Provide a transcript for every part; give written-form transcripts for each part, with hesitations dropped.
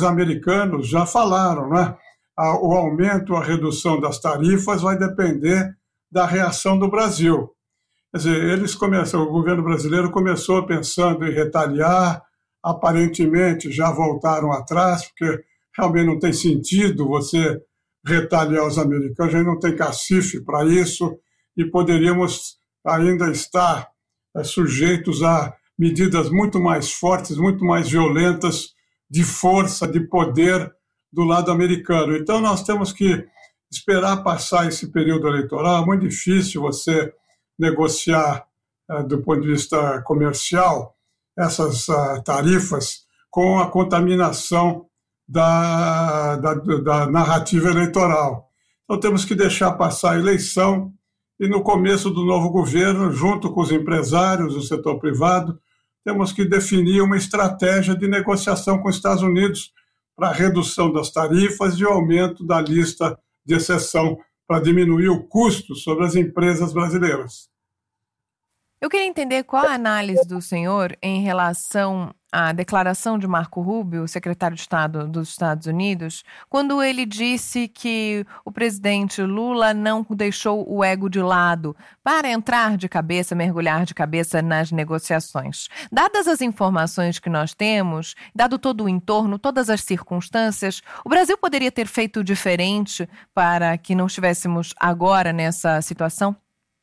americanos já falaram, né? O aumento, a redução das tarifas vai depender da reação do Brasil. Quer dizer, o governo brasileiro começou pensando em retaliar, aparentemente já voltaram atrás, porque realmente não tem sentido você retaliar os americanos, a gente não tem cacife para isso e poderíamos ainda estar sujeitos a medidas muito mais fortes, muito mais violentas de força, de poder do lado americano. Então nós temos que esperar passar esse período eleitoral. É muito difícil você negociar, do ponto de vista comercial, essas tarifas com a contaminação da narrativa eleitoral. Então temos que deixar passar a eleição e no começo do novo governo, junto com os empresários, o setor privado, temos que definir uma estratégia de negociação com os Estados Unidos para a redução das tarifas e o aumento da lista de exceção para diminuir o custo sobre as empresas brasileiras. Eu queria entender qual a análise do senhor em relação à declaração de Marco Rubio, secretário de Estado dos Estados Unidos, quando ele disse que o presidente Lula não deixou o ego de lado para entrar de cabeça, mergulhar de cabeça nas negociações. Dadas as informações que nós temos, dado todo o entorno, todas as circunstâncias, o Brasil poderia ter feito diferente para que não estivéssemos agora nessa situação?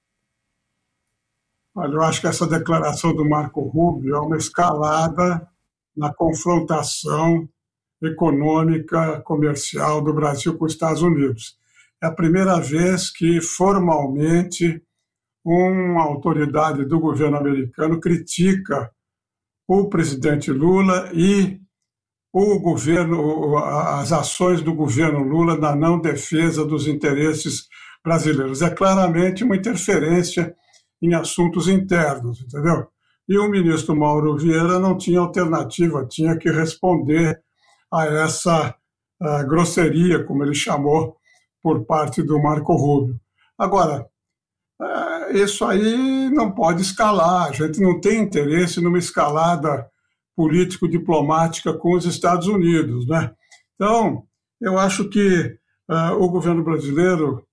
Olha, eu acho que essa declaração do Marco Rubio é uma escalada na confrontação econômica, comercial do Brasil com os Estados Unidos. É a primeira vez que, formalmente, uma autoridade do governo americano critica o presidente Lula e o governo, as ações do governo Lula na não defesa dos interesses brasileiros. É claramente uma interferência em assuntos internos, entendeu? E o ministro Mauro Vieira não tinha alternativa, tinha que responder a essa grosseria, como ele chamou, por parte do Marco Rubio. Agora, isso aí não pode escalar, a gente não tem interesse numa escalada político-diplomática com os Estados Unidos, né? Então, eu acho que o governo brasileiro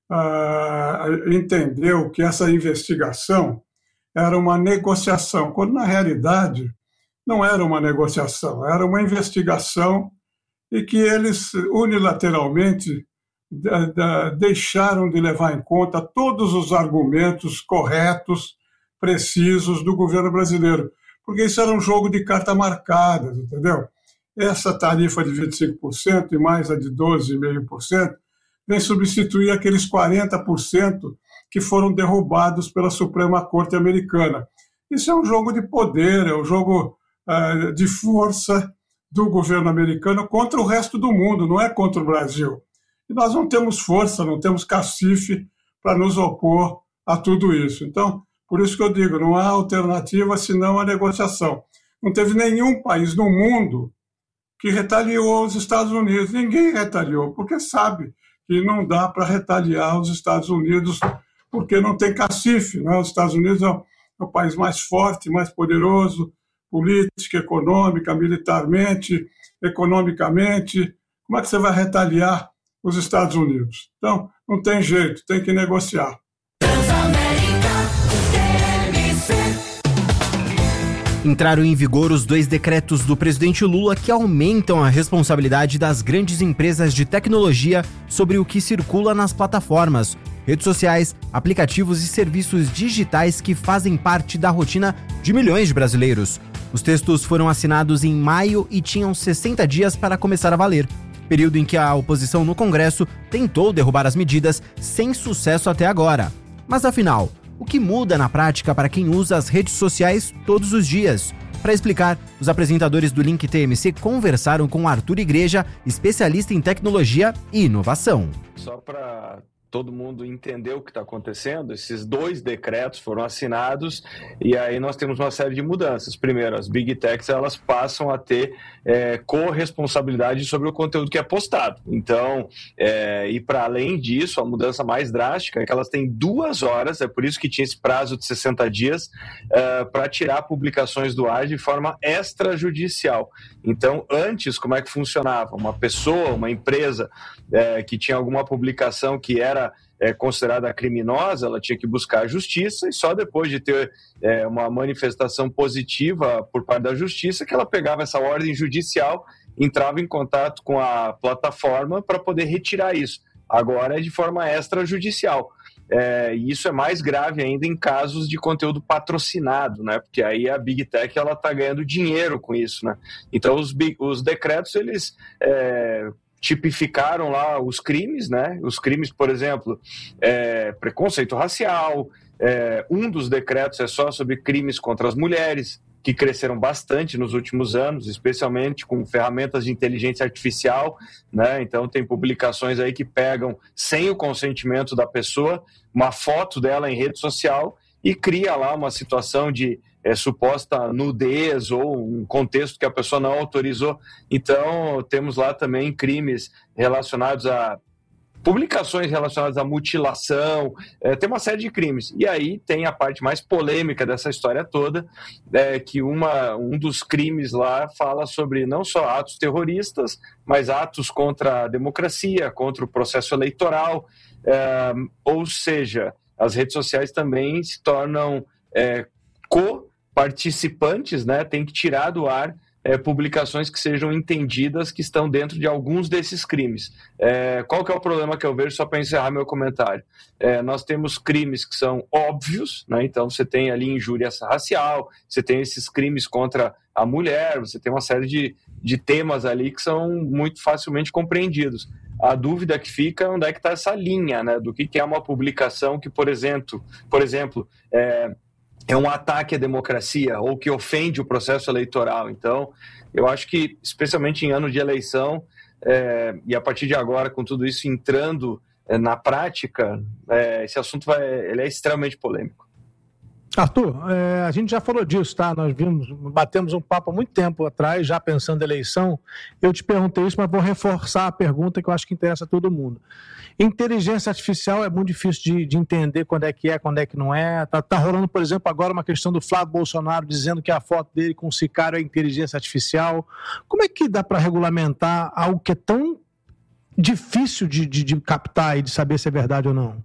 entendeu que essa investigação era uma negociação, quando na realidade não era uma negociação, era uma investigação e que eles unilateralmente deixaram de levar em conta todos os argumentos corretos, precisos do governo brasileiro, porque isso era um jogo de cartas marcadas, entendeu? Essa tarifa de 25% e mais a de 12,5% vem substituir aqueles 40% que foram derrubados pela Suprema Corte americana. Isso é um jogo de poder, é um jogo de força do governo americano contra o resto do mundo, não é contra o Brasil. E nós não temos força, não temos cacife para nos opor a tudo isso. Então, por isso que eu digo, não há alternativa senão a negociação. Não teve nenhum país no mundo que retaliou os Estados Unidos. Ninguém retaliou, porque sabe que não dá para retaliar os Estados Unidos porque não tem cacife, né? Os Estados Unidos é o país mais forte, mais poderoso, política, econômica, militarmente, economicamente. Como é que você vai retaliar os Estados Unidos? Então, não tem jeito, tem que negociar. Entraram em vigor os 2 decretos do presidente Lula que aumentam a responsabilidade das grandes empresas de tecnologia sobre o que circula nas plataformas, redes sociais, aplicativos e serviços digitais que fazem parte da rotina de milhões de brasileiros. Os textos foram assinados em maio e tinham 60 dias para começar a valer, período em que a oposição no Congresso tentou derrubar as medidas sem sucesso até agora. Mas afinal, o que muda na prática para quem usa as redes sociais todos os dias? Para explicar, os apresentadores do Link TMC conversaram com Arthur Igreja, especialista em tecnologia e inovação. Só para todo mundo entendeu o que está acontecendo, esses 2 decretos foram assinados e aí nós temos uma série de mudanças. Primeiro, as Big Techs elas passam a ter corresponsabilidade sobre o conteúdo que é postado. Então, e para além disso, a mudança mais drástica é que elas têm 2 horas, é por isso que tinha esse prazo de 60 dias, para tirar publicações do ar de forma extrajudicial. Então, antes, como é que funcionava? Uma pessoa, uma empresa que tinha alguma publicação que era considerada criminosa, ela tinha que buscar a justiça e só depois de ter uma manifestação positiva por parte da justiça que ela pegava essa ordem judicial, entrava em contato com a plataforma para poder retirar isso. Agora é de forma extrajudicial. E isso é mais grave ainda em casos de conteúdo patrocinado, né? Porque aí a Big Tech ela está ganhando dinheiro com isso, né? Então os decretos eles tipificaram lá os crimes, né? Os crimes, por exemplo, preconceito racial. Um dos decretos é só sobre crimes contra as mulheres, que cresceram bastante nos últimos anos, especialmente com ferramentas de inteligência artificial, né? Então tem publicações aí que pegam, sem o consentimento da pessoa, uma foto dela em rede social e cria lá uma situação de suposta nudez ou um contexto que a pessoa não autorizou. Então temos lá também crimes relacionados a publicações relacionadas à mutilação, tem uma série de crimes. E aí tem a parte mais polêmica dessa história toda, que um dos crimes lá fala sobre não só atos terroristas, mas atos contra a democracia, contra o processo eleitoral, ou seja, as redes sociais também se tornam co-participantes, né? Tem que tirar do ar publicações que sejam entendidas que estão dentro de alguns desses crimes. Qual que é o problema que eu vejo, só para encerrar meu comentário? Nós temos crimes que são óbvios, né? Então você tem ali injúria racial, você tem esses crimes contra a mulher, você tem uma série de temas ali que são muito facilmente compreendidos. A dúvida que fica é onde é que está essa linha, né? Do que é uma publicação que, por exemplo, é um ataque à democracia ou que ofende o processo eleitoral. Então, eu acho que, especialmente em ano de eleição, e a partir de agora, com tudo isso entrando na prática, esse assunto ele é extremamente polêmico. Arthur, a gente já falou disso, tá? Nós batemos um papo há muito tempo atrás, já pensando em eleição. Eu te perguntei isso, mas vou reforçar a pergunta que eu acho que interessa a todo mundo. Inteligência artificial é muito difícil de entender quando é que não é. Tá rolando, por exemplo, agora uma questão do Flávio Bolsonaro dizendo que a foto dele com o Sicário é inteligência artificial. Como é que dá para regulamentar algo que é tão difícil de captar e de saber se é verdade ou não?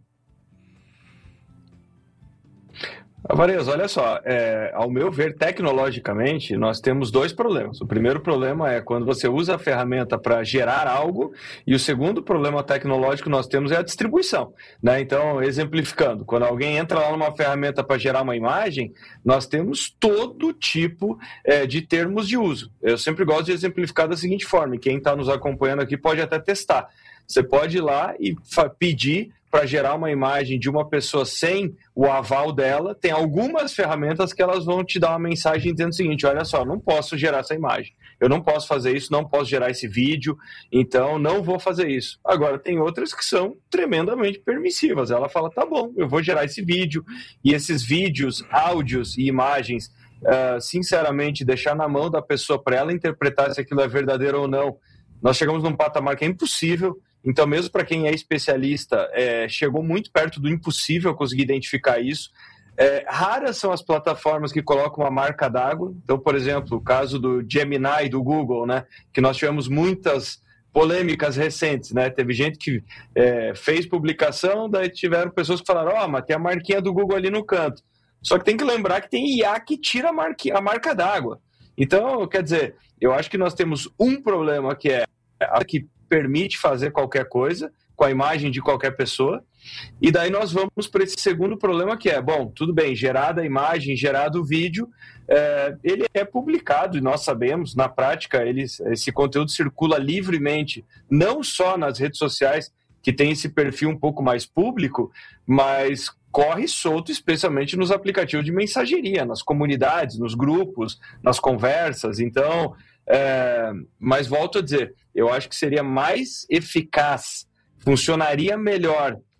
Alvarez, olha só, ao meu ver, tecnologicamente, nós temos 2 problemas. O primeiro problema é quando você usa a ferramenta para gerar algo, e o segundo problema tecnológico que nós temos é a distribuição, né? Então, exemplificando, quando alguém entra lá numa ferramenta para gerar uma imagem, nós temos todo tipo de termos de uso. Eu sempre gosto de exemplificar da seguinte forma, e quem está nos acompanhando aqui pode até testar. Você pode ir lá e pedir para gerar uma imagem de uma pessoa sem o aval dela. Tem algumas ferramentas que elas vão te dar uma mensagem dizendo o seguinte: olha só, não posso gerar essa imagem, eu não posso fazer isso, não posso gerar esse vídeo, então não vou fazer isso. Agora, tem outras que são tremendamente permissivas. Ela fala, tá bom, eu vou gerar esse vídeo, e esses vídeos, áudios e imagens, sinceramente, deixar na mão da pessoa para ela interpretar se aquilo é verdadeiro ou não. Nós chegamos num patamar que é impossível. Então, mesmo para quem é especialista, chegou muito perto do impossível conseguir identificar isso. Raras são as plataformas que colocam uma marca d'água. Então, por exemplo, o caso do Gemini do Google, né, que nós tivemos muitas polêmicas recentes, né? Teve gente que fez publicação, daí tiveram pessoas que falaram, mas tem a marquinha do Google ali no canto. Só que tem que lembrar que tem IA que tira a marca d'água. Então, quer dizer, eu acho que nós temos um problema que é a que permite fazer qualquer coisa com a imagem de qualquer pessoa, e daí nós vamos para esse segundo problema que é, bom, tudo bem, gerada a imagem, gerado o vídeo, ele é publicado e nós sabemos, na prática, esse conteúdo circula livremente, não só nas redes sociais, que tem esse perfil um pouco mais público, mas corre solto, especialmente nos aplicativos de mensageria, nas comunidades, nos grupos, nas conversas. Então, mas volto a dizer, eu acho que seria mais eficaz, funcionaria melhor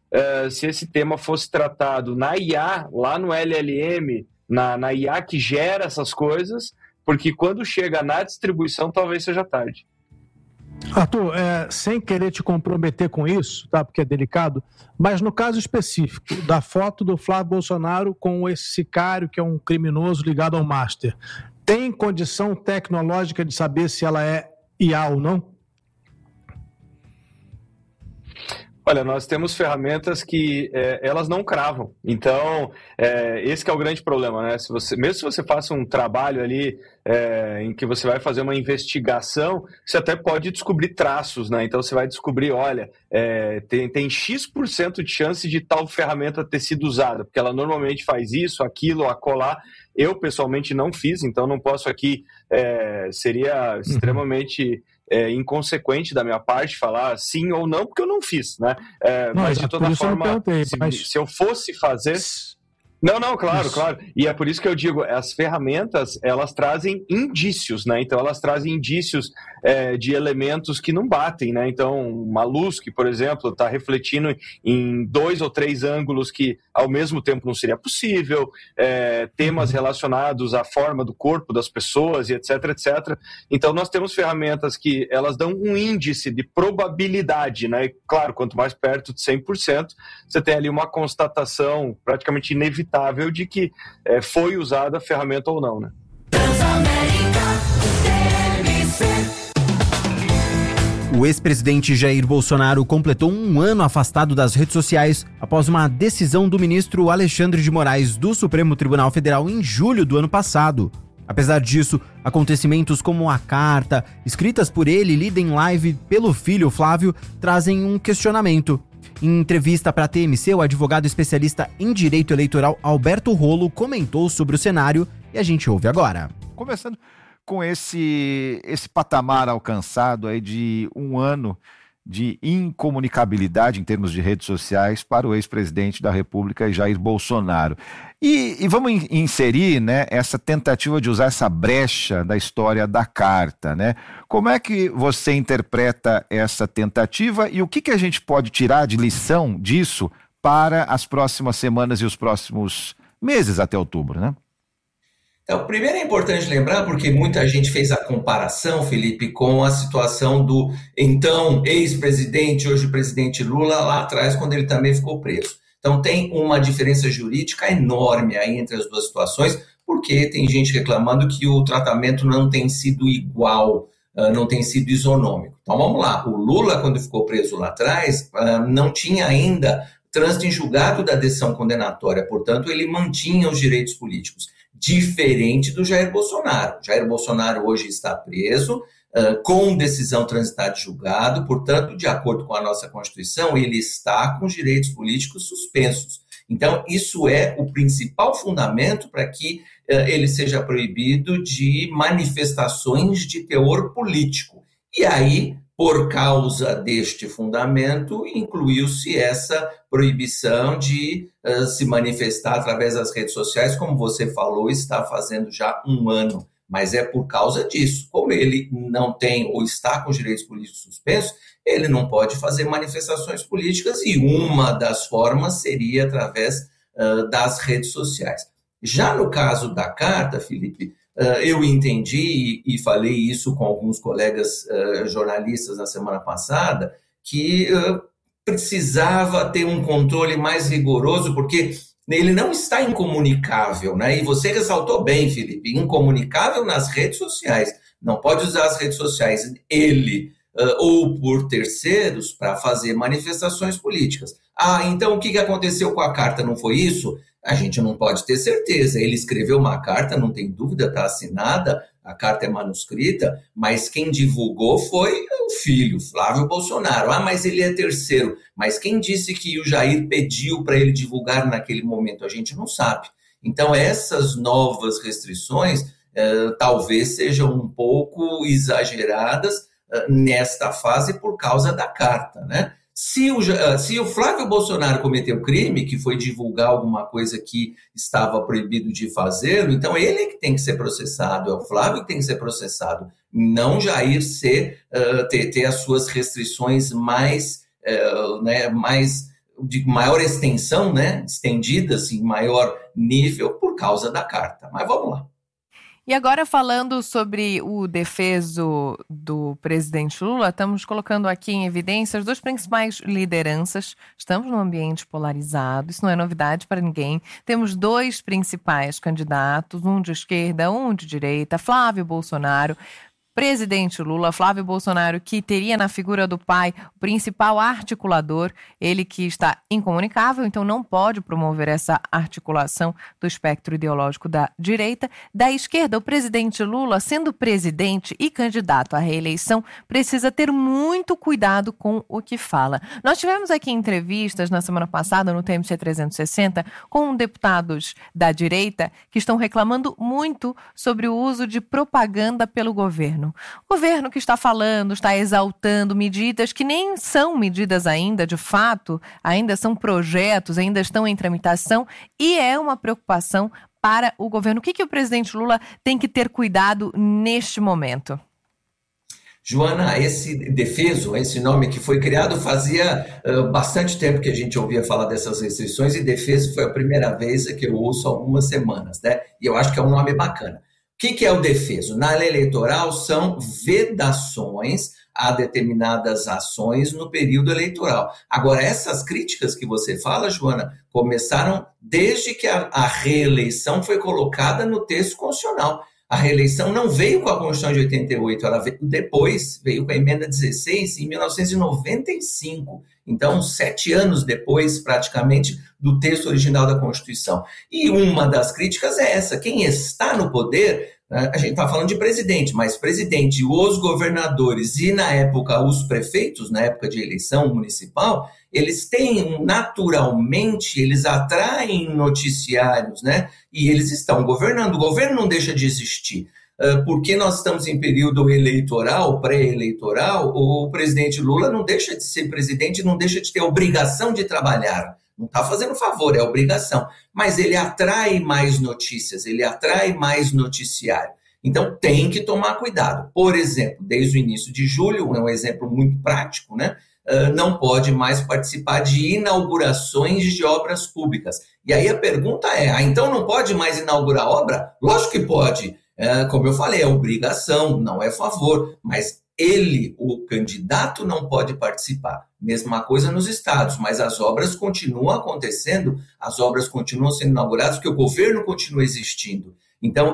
se esse tema fosse tratado na IA, lá no LLM, na IA que gera essas coisas, porque quando chega na distribuição talvez seja tarde. Arthur, sem querer te comprometer com isso, tá? Porque é delicado, mas no caso específico da foto do Flávio Bolsonaro com esse sicário que é um criminoso ligado ao Master, tem condição tecnológica de saber se ela é IA ou não? Olha, nós temos ferramentas que elas não cravam. Então, esse que é o grande problema, né? Mesmo se você faça um trabalho ali em que você vai fazer uma investigação, você até pode descobrir traços, né? Então, você vai descobrir, olha, tem X% de chance de tal ferramenta ter sido usada, porque ela normalmente faz isso, aquilo, acolá. Eu, pessoalmente, não fiz, então não posso aqui, seria extremamente inconsequente da minha parte falar sim ou não, porque eu não fiz, né? Mas de toda forma, se eu fosse fazer... Não, claro. E é por isso que eu digo, as ferramentas, elas trazem indícios, né? Então, elas trazem indícios de elementos que não batem, né? Então, uma luz que, por exemplo, está refletindo em 2 ou 3 ângulos que, ao mesmo tempo, não seria possível, temas relacionados à forma do corpo das pessoas e etc, etc. Então, nós temos ferramentas que elas dão um índice de probabilidade, né? E, claro, quanto mais perto de 100%, você tem ali uma constatação praticamente inevitável de que foi usada a ferramenta ou não, né? O ex-presidente Jair Bolsonaro completou 1 ano afastado das redes sociais após uma decisão do ministro Alexandre de Moraes do Supremo Tribunal Federal em julho do ano passado. Apesar disso, acontecimentos como a carta, escritas por ele e lida em live pelo filho Flávio, trazem um questionamento. Em entrevista para a TMC, o advogado especialista em direito eleitoral Alberto Rolo comentou sobre o cenário e a gente ouve agora. Começando com esse patamar alcançado aí de 1 ano de incomunicabilidade em termos de redes sociais para o ex-presidente da República, Jair Bolsonaro. E vamos inserir, né, essa tentativa de usar essa brecha da história da carta, né? Como é que você interpreta essa tentativa e o que a gente pode tirar de lição disso para as próximas semanas e os próximos meses até outubro, né? Então, primeiro é importante lembrar, porque muita gente fez a comparação, Felipe, com a situação do então ex-presidente, hoje presidente Lula, lá atrás, quando ele também ficou preso. Então tem uma diferença jurídica enorme aí entre as duas situações, porque tem gente reclamando que o tratamento não tem sido igual, não tem sido isonômico. Então vamos lá, o Lula, quando ficou preso lá atrás, não tinha ainda trânsito em julgado da decisão condenatória, portanto ele mantinha os direitos políticos. Diferente do Jair Bolsonaro. Jair Bolsonaro hoje está preso, com decisão transitada de julgado, portanto, de acordo com a nossa Constituição, ele está com os direitos políticos suspensos. Então, isso é o principal fundamento para que ele seja proibido de manifestações de teor político. E aí, por causa deste fundamento, incluiu-se essa proibição de se manifestar através das redes sociais, como você falou, está fazendo já 1 ano. Mas é por causa disso. Como ele não tem ou está com os direitos políticos suspensos, ele não pode fazer manifestações políticas e uma das formas seria através das redes sociais. Já no caso da carta, Felipe, eu entendi e falei isso com alguns colegas jornalistas na semana passada, que precisava ter um controle mais rigoroso, porque ele não está incomunicável, né? E você ressaltou bem, Felipe, incomunicável nas redes sociais. Não pode usar as redes sociais, ele ou por terceiros, para fazer manifestações políticas. Então o que aconteceu com a carta? Não foi isso? A gente não pode ter certeza. Ele escreveu uma carta, não tem dúvida, está assinada, a carta é manuscrita, mas quem divulgou foi o filho, Flávio Bolsonaro. Mas ele é terceiro. Mas quem disse que o Jair pediu para ele divulgar naquele momento? A gente não sabe. Então, essas novas restrições talvez sejam um pouco exageradas nesta fase por causa da carta, né? Se o Flávio Bolsonaro cometeu crime, que foi divulgar alguma coisa que estava proibido de fazê-lo, então ele que tem que ser processado, é o Flávio que tem que ser processado, não Jair ter as suas restrições mais de maior extensão, né, estendidas em maior nível por causa da carta. Mas vamos lá. E agora, falando sobre o defeso do presidente Lula, estamos colocando aqui em evidência as duas principais lideranças. Estamos num ambiente polarizado, isso não é novidade para ninguém. Temos dois principais candidatos, um de esquerda, um de direita, Flávio Bolsonaro. Presidente Lula, Flávio Bolsonaro, que teria na figura do pai o principal articulador, ele que está incomunicável, então não pode promover essa articulação do espectro ideológico da direita. Da esquerda, o presidente Lula, sendo presidente e candidato à reeleição, precisa ter muito cuidado com o que fala. Nós tivemos aqui entrevistas na semana passada no TMC 360 com deputados da direita que estão reclamando muito sobre o uso de propaganda pelo governo. O governo que está falando, está exaltando medidas que nem são medidas ainda, de fato, ainda são projetos, ainda estão em tramitação e é uma preocupação para o governo. O que o presidente Lula tem que ter cuidado neste momento? Joana, esse defeso, esse nome que foi criado, fazia bastante tempo que a gente ouvia falar dessas restrições e defeso foi a primeira vez que eu ouço há algumas semanas, né? E eu acho que é um nome bacana. O que é o defeso? Na lei eleitoral são vedações a determinadas ações no período eleitoral. Agora, essas críticas que você fala, Joana, começaram desde que a reeleição foi colocada no texto constitucional. A reeleição não veio com a Constituição de 88, ela veio depois, veio com a emenda 16 em 1995. Então, 7 anos depois, praticamente, do texto original da Constituição. E uma das críticas é essa: quem está no poder, a gente está falando de presidente, mas presidente, os governadores e, na época, os prefeitos, na época de eleição municipal, eles têm, naturalmente, eles atraem noticiários, né? E eles estão governando. O governo não deixa de existir. Porque nós estamos em período eleitoral, pré-eleitoral, o presidente Lula não deixa de ser presidente, não deixa de ter a obrigação de trabalhar. Não está fazendo favor, é obrigação. Mas ele atrai mais notícias, ele atrai mais noticiário. Então tem que tomar cuidado. Por exemplo, desde o início de julho, é um exemplo muito prático, né? Não pode mais participar de inaugurações de obras públicas. E aí a pergunta é, então não pode mais inaugurar obra? Lógico que pode. Como eu falei, é obrigação, não é favor, mas ele, o candidato, não pode participar. Mesma coisa nos estados, mas as obras continuam acontecendo, as obras continuam sendo inauguradas, porque o governo continua existindo. Então,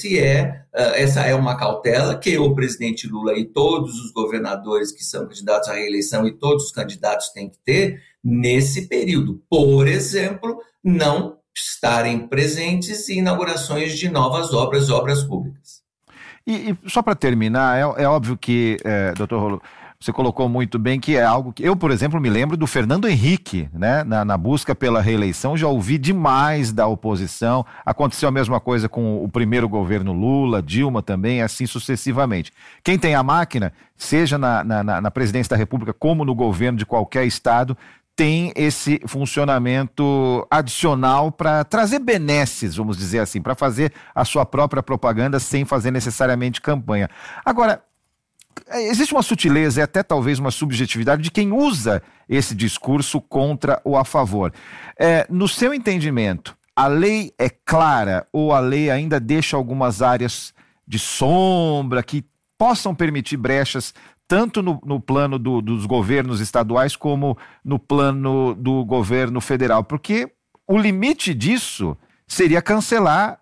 essa é uma cautela que o presidente Lula e todos os governadores que são candidatos à reeleição e todos os candidatos têm que ter nesse período. Por exemplo, não estarem presentes em inaugurações de novas obras públicas. E só para terminar, é óbvio que, doutor Rolo, você colocou muito bem que é algo que eu, por exemplo, me lembro do Fernando Henrique, né, na busca pela reeleição, já ouvi demais da oposição. Aconteceu a mesma coisa com o primeiro governo Lula, Dilma também, assim sucessivamente. Quem tem a máquina, seja na presidência da República como no governo de qualquer estado, tem esse funcionamento adicional para trazer benesses, vamos dizer assim, para fazer a sua própria propaganda sem fazer necessariamente campanha. Agora, existe uma sutileza e até talvez uma subjetividade de quem usa esse discurso contra ou a favor. No seu entendimento, a lei é clara ou a lei ainda deixa algumas áreas de sombra que possam permitir brechas tanto no plano dos governos estaduais como no plano do governo federal? Porque o limite disso seria cancelar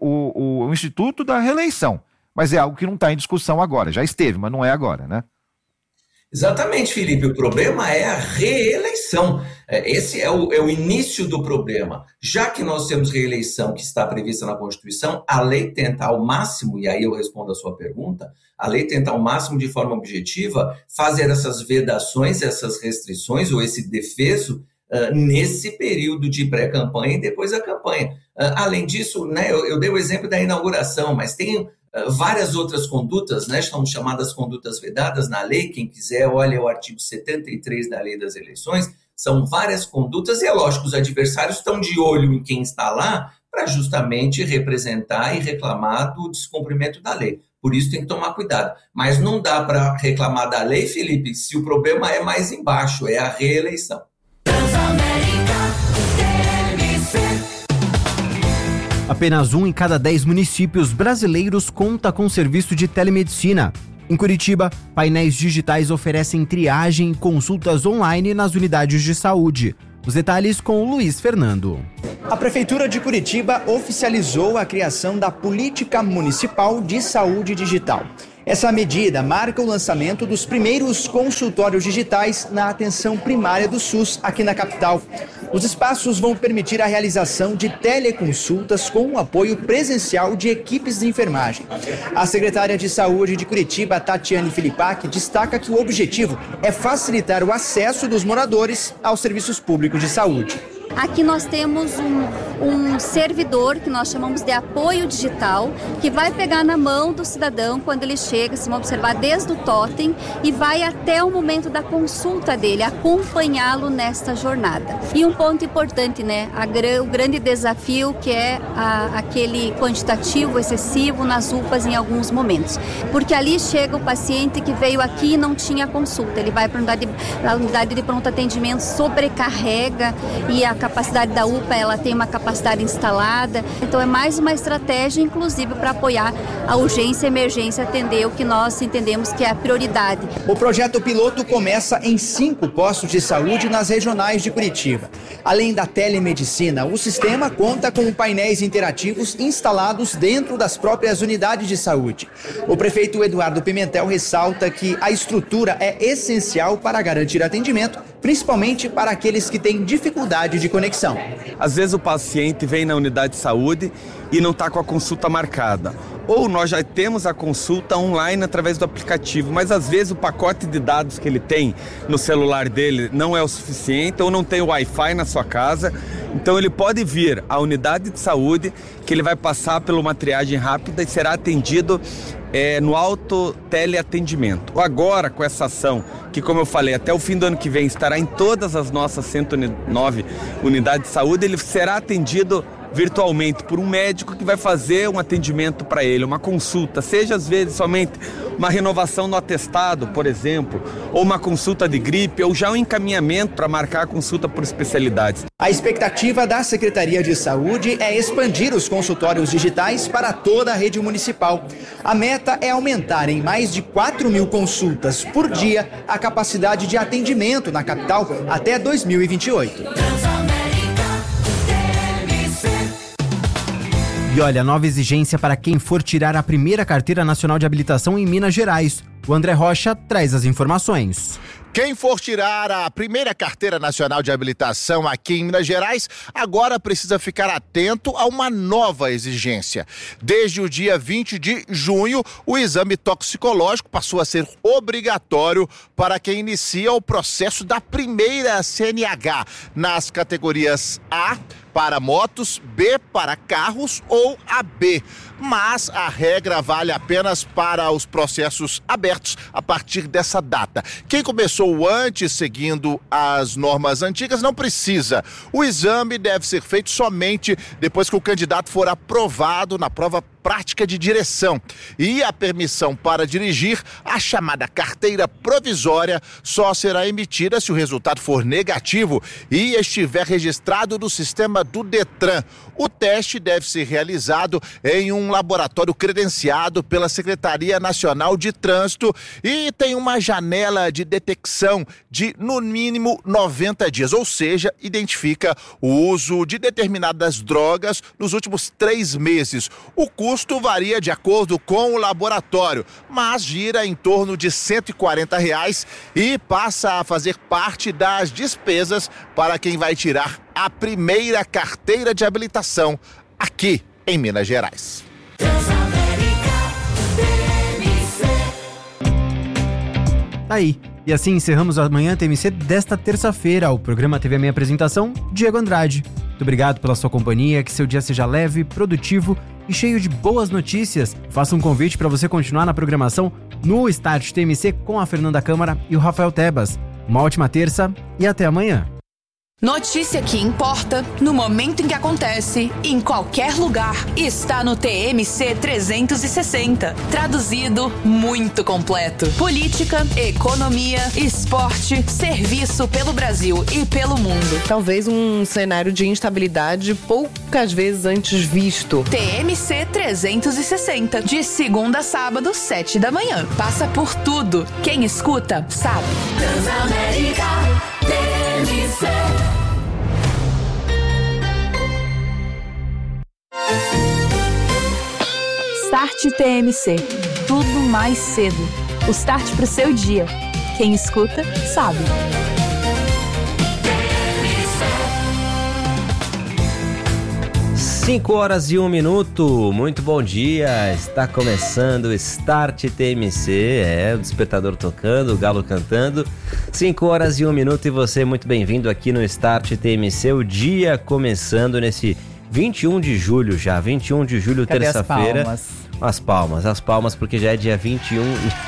o Instituto da Reeleição. Mas é algo que não está em discussão agora. Já esteve, mas não é agora, né? Exatamente, Felipe. O problema é a reeleição. Esse é o início do problema. Já que nós temos reeleição que está prevista na Constituição, a lei tenta ao máximo, e aí eu respondo a sua pergunta, a lei tenta ao máximo, de forma objetiva, fazer essas vedações, essas restrições, ou esse defeso, nesse período de pré-campanha e depois da campanha. Além disso, né, eu dei o exemplo da inauguração, mas tem várias outras condutas, né, são chamadas condutas vedadas na lei. Quem quiser, olha o artigo 73 da Lei das Eleições, são várias condutas, e é lógico que os adversários estão de olho em quem está lá para justamente representar e reclamar do descumprimento da lei. Por isso tem que tomar cuidado. Mas não dá para reclamar da lei, Felipe, se o problema é mais embaixo, é a reeleição. Apenas 1 em cada 10 municípios brasileiros conta com serviço de telemedicina. Em Curitiba, painéis digitais oferecem triagem e consultas online nas unidades de saúde. Os detalhes com o Luiz Fernando. A Prefeitura de Curitiba oficializou a criação da Política Municipal de Saúde Digital. Essa medida marca o lançamento dos primeiros consultórios digitais na atenção primária do SUS aqui na capital. Os espaços vão permitir a realização de teleconsultas com o apoio presencial de equipes de enfermagem. A secretária de Saúde de Curitiba, Tatiane Filipac, destaca que o objetivo é facilitar o acesso dos moradores aos serviços públicos de saúde. Aqui nós temos um servidor que nós chamamos de apoio digital, que vai pegar na mão do cidadão quando ele chega, se vão observar desde o totem e vai até o momento da consulta dele, acompanhá-lo nesta jornada. E um ponto importante, né? O grande desafio que é aquele quantitativo excessivo nas UPAs em alguns momentos. Porque ali chega o paciente que veio aqui e não tinha consulta. Ele vai para a unidade de pronto atendimento, sobrecarrega e a capacidade da UPA, ela tem uma capacidade instalada, então é mais uma estratégia, inclusive, para apoiar a urgência e emergência, atender o que nós entendemos que é a prioridade. O projeto piloto começa em 5 postos de saúde nas regionais de Curitiba. Além da telemedicina, o sistema conta com painéis interativos instalados dentro das próprias unidades de saúde. O prefeito Eduardo Pimentel ressalta que a estrutura é essencial para garantir atendimento, principalmente para aqueles que têm dificuldade de conexão. Às vezes o paciente vem na unidade de saúde e não está com a consulta marcada. Ou nós já temos a consulta online através do aplicativo, mas às vezes o pacote de dados que ele tem no celular dele não é o suficiente ou não tem o Wi-Fi na sua casa. Então ele pode vir à unidade de saúde, que ele vai passar por uma triagem rápida e será atendido no auto teleatendimento. Agora, com essa ação, que como eu falei, até o fim do ano que vem estará em todas as nossas 109 unidades de saúde, ele será atendido virtualmente por um médico que vai fazer um atendimento para ele, uma consulta, seja às vezes somente uma renovação no atestado, por exemplo, ou uma consulta de gripe, ou já um encaminhamento para marcar a consulta por especialidades. A expectativa da Secretaria de Saúde é expandir os consultórios digitais para toda a rede municipal. A meta é aumentar em mais de 4.000 consultas por dia a capacidade de atendimento na capital até 2028. E olha, nova exigência para quem for tirar a primeira carteira nacional de habilitação em Minas Gerais. O André Rocha traz as informações. Quem for tirar a primeira carteira nacional de habilitação aqui em Minas Gerais, agora precisa ficar atento a uma nova exigência. Desde o dia 20 de junho, o exame toxicológico passou a ser obrigatório para quem inicia o processo da primeira CNH nas categorias A para motos, B para carros ou AB. Mas a regra vale apenas para os processos abertos a partir dessa data. Quem começou antes, seguindo as normas antigas, não precisa. O exame deve ser feito somente depois que o candidato for aprovado na prova prática de direção. E a permissão para dirigir, a chamada carteira provisória, só será emitida se o resultado for negativo e estiver registrado no sistema do Detran. O teste deve ser realizado em um laboratório credenciado pela Secretaria Nacional de Trânsito e tem uma janela de detecção de, no mínimo, 90 dias, ou seja, identifica o uso de determinadas drogas nos últimos 3 meses. O custo varia de acordo com o laboratório, mas gira em torno de R$ 140 e passa a fazer parte das despesas para quem vai tirar a primeira carteira de habilitação aqui em Minas Gerais. Aí, e assim encerramos a Manhã TMC desta terça-feira. O programa teve a minha apresentação, Diego Andrade. Muito obrigado pela sua companhia, que seu dia seja leve, produtivo e cheio de boas notícias. Faça um convite para você continuar na programação no Start TMC com a Fernanda Câmara e o Rafael Tebas. Uma ótima terça e até amanhã. Notícia que importa, no momento em que acontece, em qualquer lugar, está no TMC 360. Traduzido, muito completo. Política, economia, esporte, serviço pelo Brasil e pelo mundo. Talvez um cenário de instabilidade poucas vezes antes visto. TMC 360, de segunda a sábado, 7 da manhã. Passa por tudo. Quem escuta, sabe. Transamérica TMC. Start TMC. Tudo mais cedo. O start para o seu dia. Quem escuta, sabe. Cinco horas e 1 minuto. Muito bom dia. Está começando o Start TMC. O despertador tocando, o galo cantando. 5 horas e 1 minuto e você muito bem-vindo aqui no Start TMC. O dia começando nesse 21 de julho já, 21 de julho, terça-feira. As palmas, porque já é dia 21.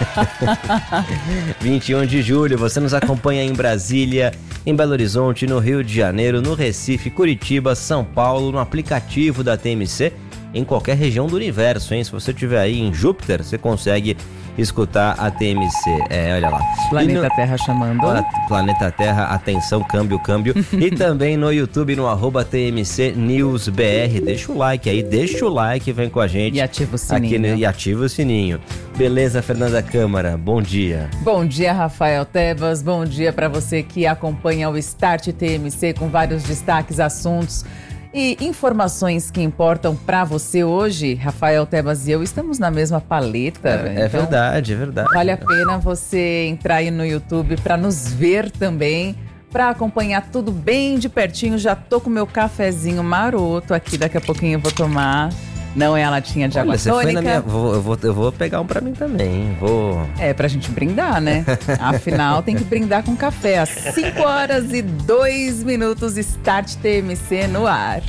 21 de julho. Você nos acompanha em Brasília, em Belo Horizonte, no Rio de Janeiro, no Recife, Curitiba, São Paulo, no aplicativo da TMC, em qualquer região do universo, hein? Se você estiver aí em Júpiter, você consegue escutar a TMC. Olha lá. Planeta Terra chamando. Planeta Terra, atenção, câmbio. E também no YouTube, no @TMC News BR. Deixa o like aí, vem com a gente. E ativa o sininho. E ativa o sininho. Beleza, Fernanda Câmara, bom dia. Bom dia, Rafael Tebas, bom dia para você que acompanha o Start TMC com vários destaques, assuntos e informações que importam para você hoje. Rafael Tebas e eu estamos na mesma paleta. É verdade. Vale a pena você entrar aí no YouTube para nos ver também, para acompanhar tudo bem de pertinho. Já tô com meu cafezinho maroto aqui, daqui a pouquinho eu vou tomar. Não é a latinha de água tônica. Eu vou pegar um pra mim também. Pra gente brindar, né? Afinal, tem que brindar com café. Às 5 horas e 2 minutos, Start TMC no ar.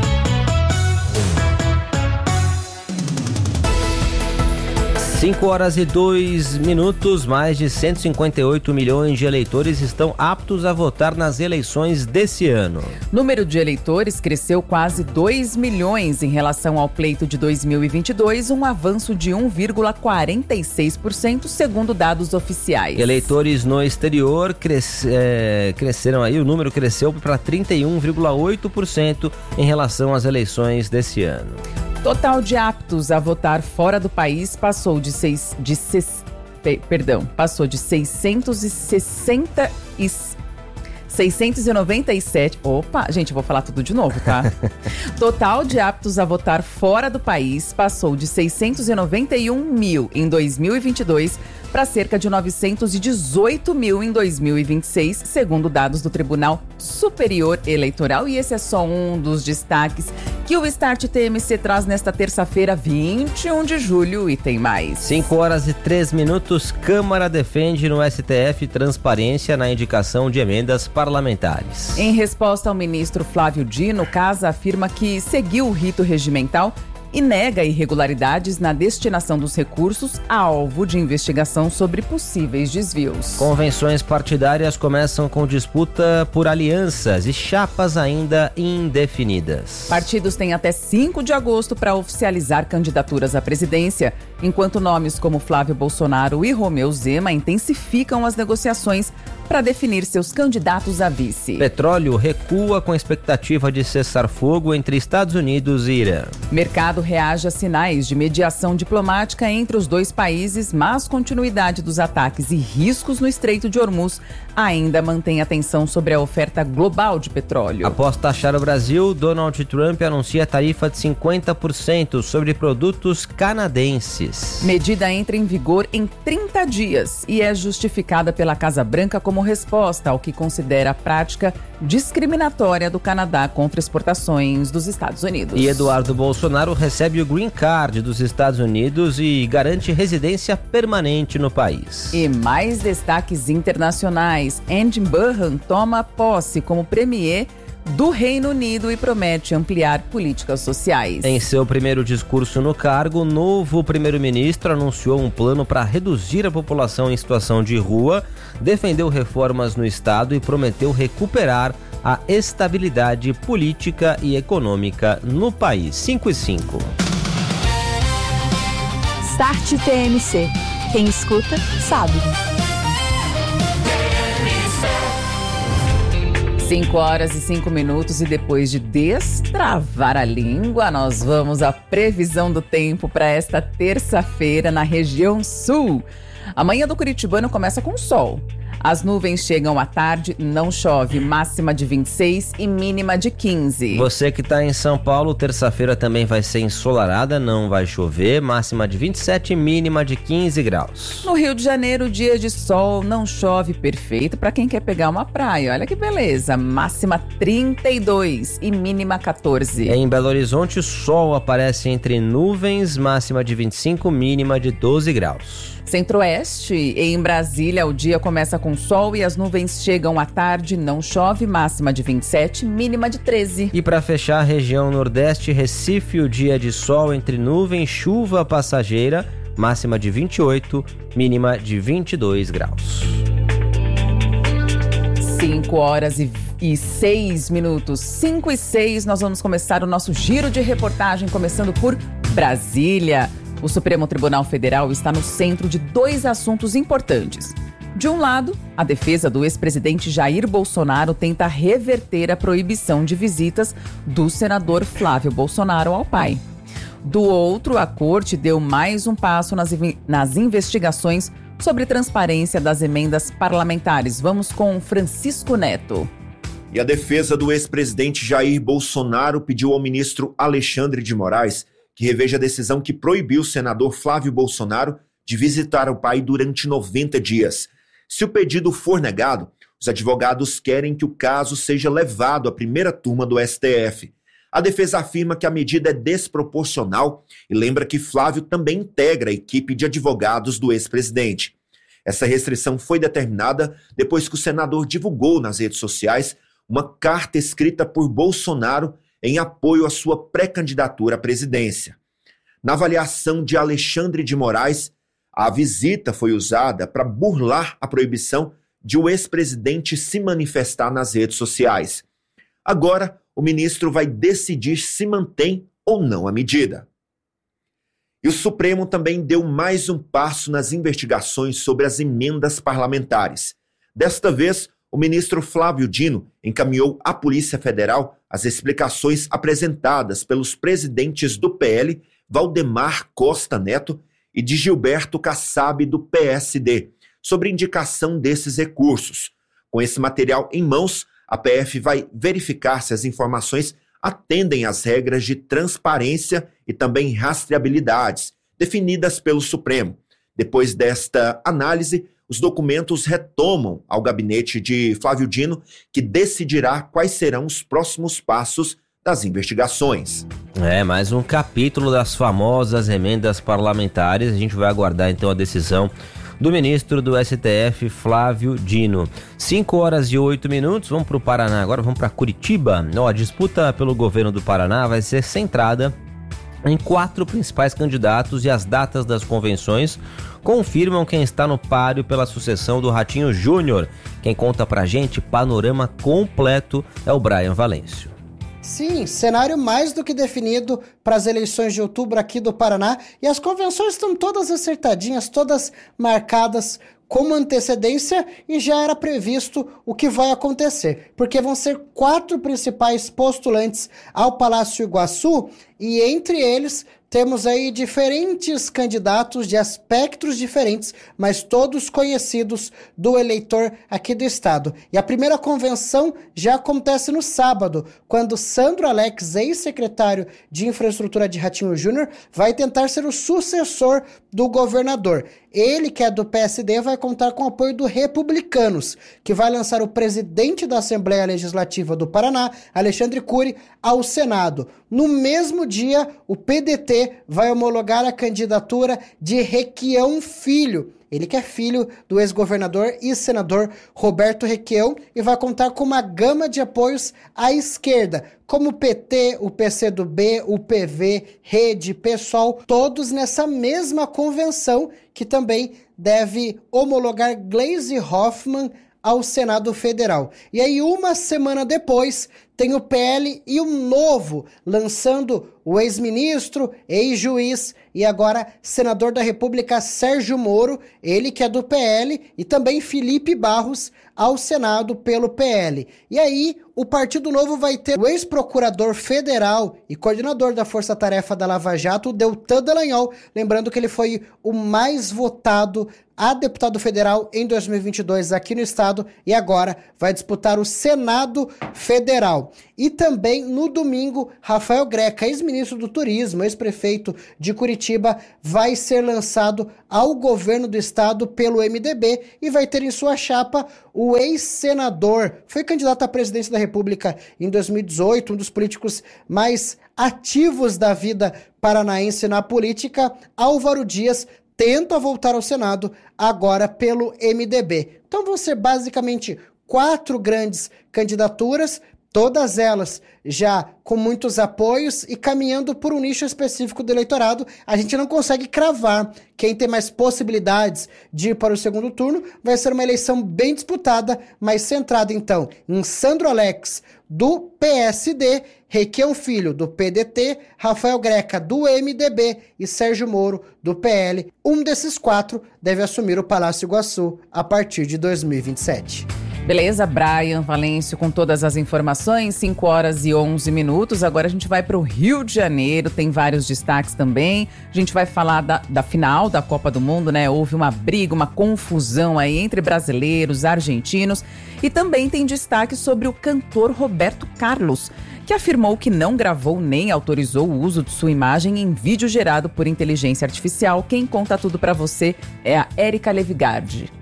5 horas e 2 minutos, mais de 158 milhões de eleitores estão aptos a votar nas eleições desse ano. O número de eleitores cresceu quase 2 milhões em relação ao pleito de 2022, um avanço de 1,46%, segundo dados oficiais. Eleitores no exterior cresceram aí, o número cresceu para 31,8% em relação às eleições desse ano. Total de aptos a votar fora do país passou de 697. Opa, gente, eu vou falar tudo de novo, tá? Total de aptos a votar fora do país passou de 691 mil em 2022 para cerca de 918 mil em 2026, segundo dados do Tribunal Superior Eleitoral. E esse é só um dos destaques que o Start TMC traz nesta terça-feira, 21 de julho, e tem mais. 5 horas e 3 minutos, Câmara defende no STF transparência na indicação de emendas parlamentares. Em resposta ao ministro Flávio Dino, Casa afirma que seguiu o rito regimental e nega irregularidades na destinação dos recursos alvo de investigação sobre possíveis desvios. Convenções partidárias começam com disputa por alianças e chapas ainda indefinidas. Partidos têm até 5 de agosto para oficializar candidaturas à presidência, enquanto nomes como Flávio Bolsonaro e Romeu Zema intensificam as negociações para definir seus candidatos a vice. Petróleo recua com expectativa de cessar-fogo entre Estados Unidos e Irã. Mercado reage a sinais de mediação diplomática entre os dois países, mas continuidade dos ataques e riscos no Estreito de Hormuz ainda mantém atenção sobre a oferta global de petróleo. Após taxar o Brasil, Donald Trump anuncia tarifa de 50% sobre produtos canadenses. Medida entra em vigor em 30 dias e é justificada pela Casa Branca como resposta ao que considera a prática discriminatória do Canadá contra exportações dos Estados Unidos. E Eduardo Bolsonaro recebe o Green Card dos Estados Unidos e garante residência permanente no país. E mais destaques internacionais. Andy Burnham toma posse como premier do Reino Unido e promete ampliar políticas sociais. Em seu primeiro discurso no cargo, o novo primeiro-ministro anunciou um plano para reduzir a população em situação de rua, defendeu reformas no Estado e prometeu recuperar a estabilidade política e econômica no país. 5:05. Start TMC. Quem escuta, sabe. 5:05 e depois de destravar a língua, nós vamos à previsão do tempo para esta terça-feira na região sul. A manhã do curitibano começa com sol. As nuvens chegam à tarde, não chove, máxima de 26 e mínima de 15. Você que está em São Paulo, terça-feira também vai ser ensolarada, não vai chover, máxima de 27 e mínima de 15 graus. No Rio de Janeiro, dia de sol, não chove, perfeito para quem quer pegar uma praia. Olha que beleza, máxima 32 e mínima 14. Em Belo Horizonte, o sol aparece entre nuvens, máxima de 25, mínima de 12 graus. Centro-Oeste, em Brasília, o dia começa com sol e as nuvens chegam à tarde, não chove, máxima de 27, mínima de 13. E para fechar a região Nordeste, Recife, o dia de sol entre nuvens, chuva passageira, máxima de 28, mínima de 22 graus. 5:06. 5:06, nós vamos começar o nosso giro de reportagem, começando por Brasília. O Supremo Tribunal Federal está no centro de dois assuntos importantes. De um lado, a defesa do ex-presidente Jair Bolsonaro tenta reverter a proibição de visitas do senador Flávio Bolsonaro ao pai. Do outro, a corte deu mais um passo nas investigações sobre transparência das emendas parlamentares. Vamos com Francisco Neto. E a defesa do ex-presidente Jair Bolsonaro pediu ao ministro Alexandre de Moraes que reveja a decisão que proibiu o senador Flávio Bolsonaro de visitar o pai durante 90 dias. Se o pedido for negado, os advogados querem que o caso seja levado à primeira turma do STF. A defesa afirma que a medida é desproporcional e lembra que Flávio também integra a equipe de advogados do ex-presidente. Essa restrição foi determinada depois que o senador divulgou nas redes sociais uma carta escrita por Bolsonaro em apoio à sua pré-candidatura à presidência. Na avaliação de Alexandre de Moraes, a visita foi usada para burlar a proibição de o ex-presidente se manifestar nas redes sociais. Agora, o ministro vai decidir se mantém ou não a medida. E o Supremo também deu mais um passo nas investigações sobre as emendas parlamentares. Desta vez, o ministro Flávio Dino encaminhou à Polícia Federal as explicações apresentadas pelos presidentes do PL, Valdemar Costa Neto, e de Gilberto Kassab, do PSD, sobre indicação desses recursos. Com esse material em mãos, a PF vai verificar se as informações atendem às regras de transparência e também rastreabilidades definidas pelo Supremo. Depois desta análise, os documentos retomam ao gabinete de Flávio Dino, que decidirá quais serão os próximos passos das investigações. Mais um capítulo das famosas emendas parlamentares. A gente vai aguardar então a decisão do ministro do STF, Flávio Dino. 5:08. Vamos para o Paraná agora, vamos para Curitiba. A disputa pelo governo do Paraná vai ser centrada em 4 principais candidatos e as datas das convenções confirmam quem está no páreo pela sucessão do Ratinho Júnior. Quem conta pra gente panorama completo é o Brian Valêncio. Sim, cenário mais do que definido para as eleições de outubro aqui do Paraná, e as convenções estão todas acertadinhas, todas marcadas com antecedência, e já era previsto o que vai acontecer, porque vão ser 4 principais postulantes ao Palácio Iguaçu, e entre eles temos aí diferentes candidatos de aspectos diferentes, mas todos conhecidos do eleitor aqui do estado. E a primeira convenção já acontece no sábado, quando Sandro Alex, ex-secretário de Infraestrutura de Ratinho Júnior, vai tentar ser o sucessor do governador. Ele, que é do PSD, vai contar com o apoio do Republicanos, que vai lançar o presidente da Assembleia Legislativa do Paraná, Alexandre Cury, ao Senado. No mesmo dia, o PDT vai homologar a candidatura de Requião Filho. Ele que é filho do ex-governador e senador Roberto Requião, e vai contar com uma gama de apoios à esquerda, como o PT, o PCdoB, o PV, Rede, PSOL, todos nessa mesma convenção, que também deve homologar Gleisi Hoffmann ao Senado Federal. E aí, uma semana depois, tem o PL e um novo, lançando o ex-ministro, ex-juiz e agora senador da República Sérgio Moro, ele que é do PL, e também Felipe Barros ao Senado pelo PL. E aí, o Partido Novo vai ter o ex-procurador federal e coordenador da Força Tarefa da Lava Jato, Deltan Dallagnol, lembrando que ele foi o mais votado a deputado federal em 2022 aqui no estado e agora vai disputar o Senado Federal. E também no domingo, Rafael Greca, ex-ministro do Turismo, ex-prefeito de Curitiba, vai ser lançado ao governo do estado pelo MDB e vai ter em sua chapa o ex-senador, foi candidato à presidência da República em 2018, um dos políticos mais ativos da vida paranaense na política, Álvaro Dias, tenta voltar ao Senado, agora pelo MDB. Então vão ser basicamente 4 grandes candidaturas, todas elas já com muitos apoios e caminhando por um nicho específico do eleitorado. A gente não consegue cravar quem tem mais possibilidades de ir para o segundo turno. Vai ser uma eleição bem disputada, mas centrada então em Sandro Alex, do PSD, Requião Filho, do PDT, Rafael Greca, do MDB e Sérgio Moro, do PL. Um desses 4 deve assumir o Palácio Iguaçu a partir de 2027. Beleza, Brian Valêncio com todas as informações, 5 horas e 11 minutos. Agora a gente vai para o Rio de Janeiro, tem vários destaques também. A gente vai falar da final da Copa do Mundo, né? Houve uma briga, uma confusão aí entre brasileiros, argentinos. E também tem destaque sobre o cantor Roberto Carlos, que afirmou que não gravou nem autorizou o uso de sua imagem em vídeo gerado por inteligência artificial. Quem conta tudo para você é a Érica Levigardi.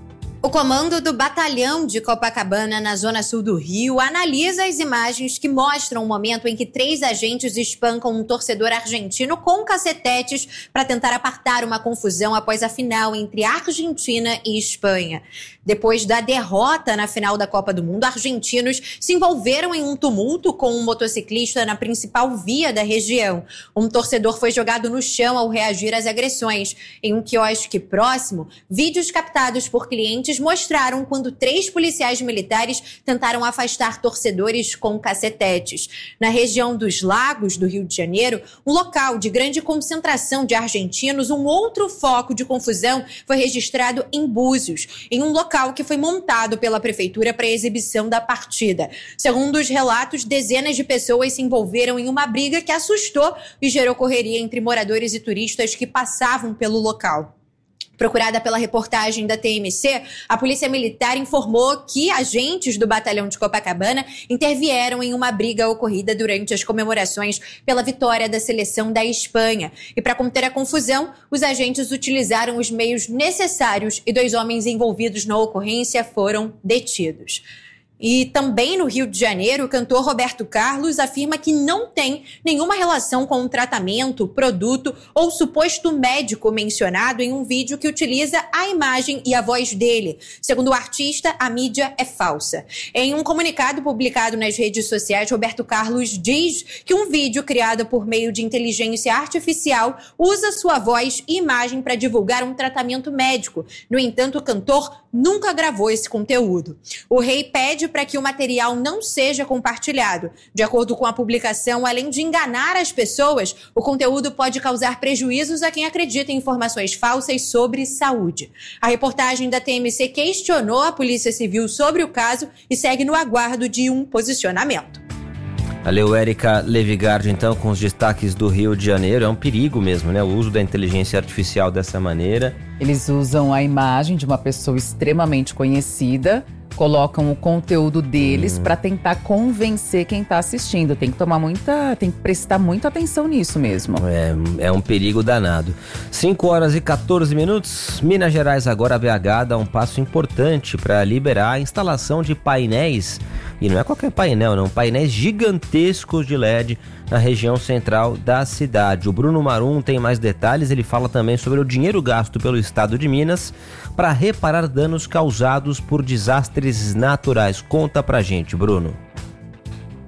O comando do Batalhão de Copacabana, na zona sul do Rio, analisa as imagens que mostram o momento em que 3 agentes espancam um torcedor argentino com cacetetes para tentar apartar uma confusão após a final entre Argentina e Espanha. Depois da derrota na final da Copa do Mundo, argentinos se envolveram em um tumulto com um motociclista na principal via da região. Um torcedor foi jogado no chão ao reagir às agressões. Em um quiosque próximo, vídeos captados por clientes mostraram quando 3 policiais militares tentaram afastar torcedores com cacetetes. Na região dos Lagos, do Rio de Janeiro, um local de grande concentração de argentinos, um outro foco de confusão foi registrado em Búzios, em um local que foi montado pela prefeitura para a exibição da partida. Segundo os relatos, dezenas de pessoas se envolveram em uma briga que assustou e gerou correria entre moradores e turistas que passavam pelo local. Procurada pela reportagem da TMC, a Polícia Militar informou que agentes do Batalhão de Copacabana intervieram em uma briga ocorrida durante as comemorações pela vitória da seleção da Espanha. E para conter a confusão, os agentes utilizaram os meios necessários e 2 homens envolvidos na ocorrência foram detidos. E também no Rio de Janeiro, o cantor Roberto Carlos afirma que não tem nenhuma relação com o tratamento, produto ou suposto médico mencionado em um vídeo que utiliza a imagem e a voz dele. Segundo o artista, a mídia é falsa. Em um comunicado publicado nas redes sociais, Roberto Carlos diz que um vídeo criado por meio de inteligência artificial usa sua voz e imagem para divulgar um tratamento médico. No entanto, o cantor nunca gravou esse conteúdo. O rei pede para que o material não seja compartilhado. De acordo com a publicação, além de enganar as pessoas, o conteúdo pode causar prejuízos a quem acredita em informações falsas sobre saúde. A reportagem da TMC questionou a Polícia Civil sobre o caso e segue no aguardo de um posicionamento. Valeu, Érica Levigardi, então, com os destaques do Rio de Janeiro. É um perigo mesmo, né? O uso da inteligência artificial dessa maneira. Eles usam a imagem de uma pessoa extremamente conhecida, colocam o conteúdo deles para tentar convencer quem está assistindo. Tem que prestar muita atenção nisso mesmo. É um perigo danado. 5 horas e 14 minutos. Minas Gerais agora, a BH dá um passo importante para liberar a instalação de painéis. E não é qualquer painel, não. Painéis gigantescos de LED na região central da cidade. O Bruno Marum tem mais detalhes. Ele fala também sobre o dinheiro gasto pelo estado de Minas para reparar danos causados por desastres naturais. Conta pra gente, Bruno.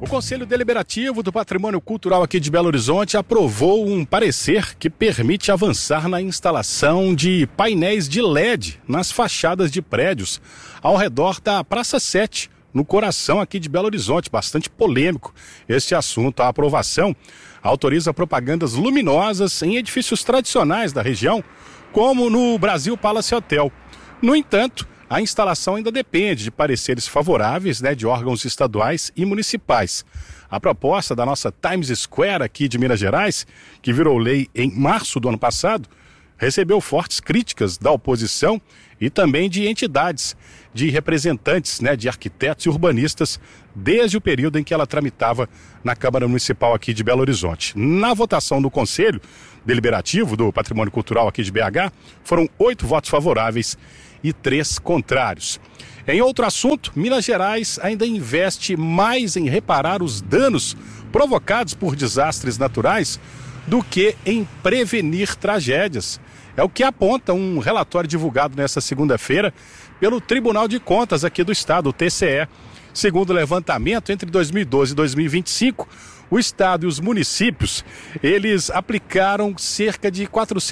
O Conselho Deliberativo do Patrimônio Cultural aqui de Belo Horizonte aprovou um parecer que permite avançar na instalação de painéis de LED nas fachadas de prédios ao redor da Praça 7, no coração aqui de Belo Horizonte. Bastante polêmico este assunto. A aprovação autoriza propagandas luminosas em edifícios tradicionais da região, como no Brasil Palace Hotel. No entanto, a instalação ainda depende de pareceres favoráveis, de órgãos estaduais e municipais. A proposta da nossa Times Square aqui de Minas Gerais, que virou lei em março do ano passado, recebeu fortes críticas da oposição e também de entidades, de representantes, de arquitetos e urbanistas, desde o período em que ela tramitava na Câmara Municipal aqui de Belo Horizonte. Na votação do Conselho Deliberativo do Patrimônio Cultural aqui de BH, foram 8 votos favoráveis e 3 contrários. Em outro assunto, Minas Gerais ainda investe mais em reparar os danos provocados por desastres naturais do que em prevenir tragédias. É o que aponta um relatório divulgado nesta segunda-feira pelo Tribunal de Contas aqui do Estado, o TCE. Segundo o levantamento, entre 2012 e 2025, o Estado e os municípios, eles aplicaram cerca de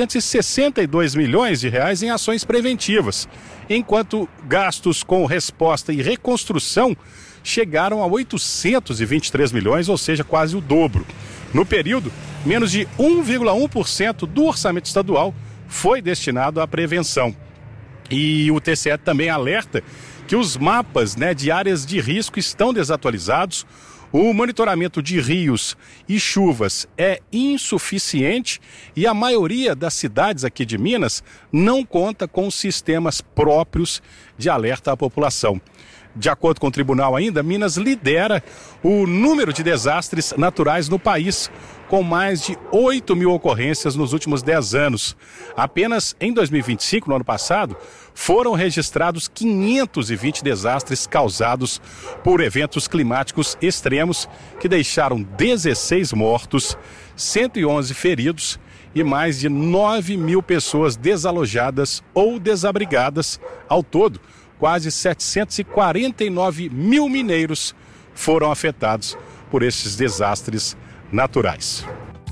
462 milhões de reais em ações preventivas, enquanto gastos com resposta e reconstrução chegaram a 823 milhões, ou seja, quase o dobro. No período, menos de 1,1% do orçamento estadual foi destinado à prevenção. E o TCE também alerta que os mapas de áreas de risco estão desatualizados, o monitoramento de rios e chuvas é insuficiente e a maioria das cidades aqui de Minas não conta com sistemas próprios de alerta à população. De acordo com o tribunal ainda, Minas lidera o número de desastres naturais no país, com mais de 8 mil ocorrências nos últimos 10 anos. Apenas em 2025, no ano passado, foram registrados 520 desastres causados por eventos climáticos extremos que deixaram 16 mortos, 111 feridos e mais de 9 mil pessoas desalojadas ou desabrigadas. Ao todo, quase 749 mil mineiros foram afetados por esses desastres naturais.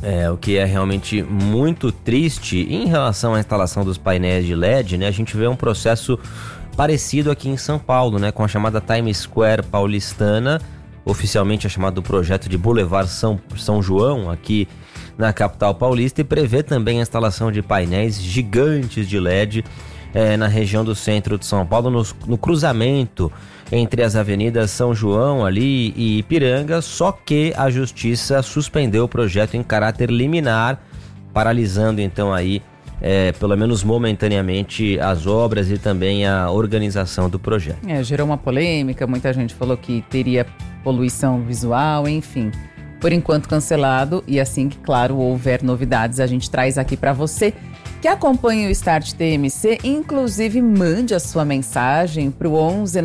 O que é realmente muito triste em relação à instalação dos painéis de LED, a gente vê um processo parecido aqui em São Paulo, com a chamada Times Square paulistana, oficialmente é chamado Projeto de Boulevard São João, aqui na capital paulista, e prevê também a instalação de painéis gigantes de LED na região do centro de São Paulo, no cruzamento entre as avenidas São João ali e Ipiranga, só que a justiça suspendeu o projeto em caráter liminar, paralisando então aí, pelo menos momentaneamente, as obras e também a organização do projeto. Gerou uma polêmica, muita gente falou que teria poluição visual, enfim. Por enquanto cancelado, e assim que, claro, houver novidades, a gente traz aqui para você que acompanha o Start TMC. Inclusive, mande a sua mensagem para o 11